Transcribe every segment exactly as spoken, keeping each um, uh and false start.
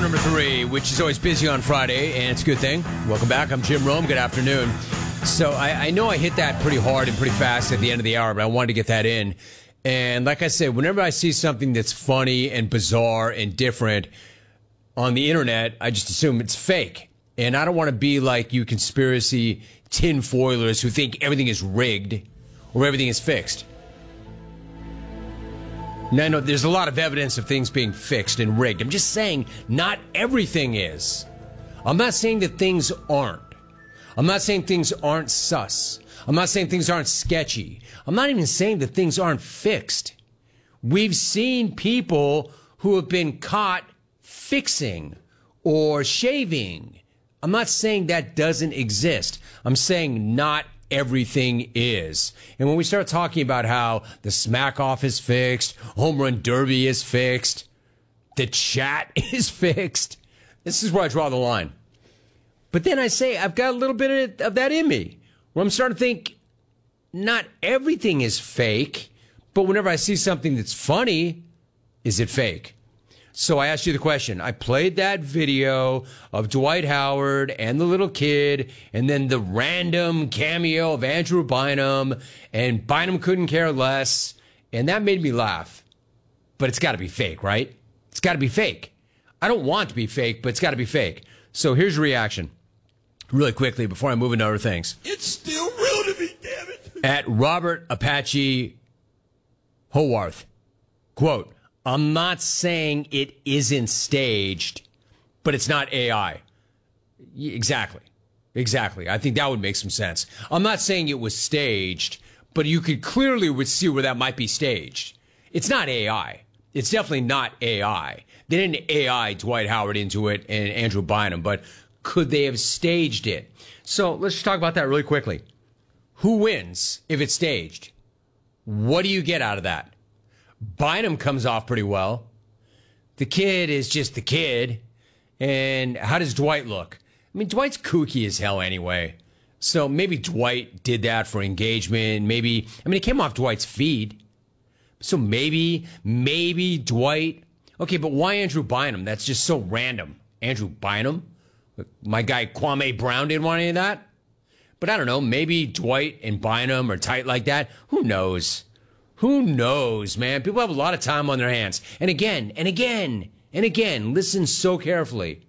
number three, which is always busy on Friday, and it's a good thing. Welcome back. I'm Jim Rome. Good afternoon. So I, I know I hit that pretty hard and pretty fast at the end of the hour, but I wanted to get that in. And like I said, whenever I see something that's funny and bizarre and different on the internet, I just assume it's fake. And I don't want to be like you conspiracy tinfoilers who think everything is rigged or everything is fixed. Now, I know there's a lot of evidence of things being fixed and rigged. I'm just saying not everything is. I'm not saying that things aren't. I'm not saying things aren't sus. I'm not saying things aren't sketchy. I'm not even saying that things aren't fixed. We've seen people who have been caught fixing or shaving. I'm not saying that doesn't exist. I'm saying not everything is. And when we start talking about how the smack off is fixed, home run derby is fixed, the chat is fixed, this is where I draw the line. But then I say I've got a little bit of that in me where I'm starting to think not everything is fake, but whenever I see something that's funny, is it fake? So I asked you the question. I played that video of Dwight Howard and the little kid and then the random cameo of Andrew Bynum, and Bynum couldn't care less, and that made me laugh. But it's got to be fake, right? It's got to be fake. I don't want it to be fake, but it's got to be fake. So here's your reaction really quickly before I move into other things. It's still real to me, damn it. At Robert Apache Howarth, quote, I'm not saying it isn't staged, but it's not A I. Exactly. Exactly. I think that would make some sense. I'm not saying it was staged, but you could clearly would see where that might be staged. It's not A I. It's definitely not A I. They didn't A I Dwight Howard into it and Andrew Bynum, but could they have staged it? So let's just talk about that really quickly. Who wins if it's staged? What do you get out of that? Bynum comes off pretty well. The kid is just the kid. And how does Dwight look? I mean, Dwight's kooky as hell anyway. So maybe Dwight did that for engagement. Maybe, I mean, it came off Dwight's feed. So maybe, maybe Dwight. Okay, but why Andrew Bynum? That's just so random. Andrew Bynum? My guy Kwame Brown didn't want any of that? But I don't know. Maybe Dwight and Bynum are tight like that. Who knows? Who knows, man? People have a lot of time on their hands. And again, and again, and again, listen so carefully.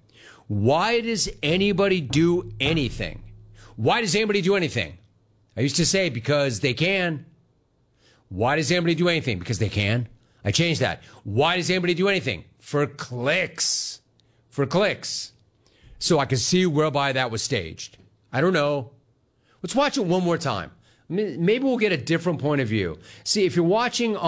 Why does anybody do anything? Why does anybody do anything? I used to say because they can. Why does anybody do anything? Because they can. I changed that. Why does anybody do anything? For clicks. For clicks. So I can see whereby that was staged. I don't know. Let's watch it one more time. Maybe we'll get a different point of view. See, if you're watching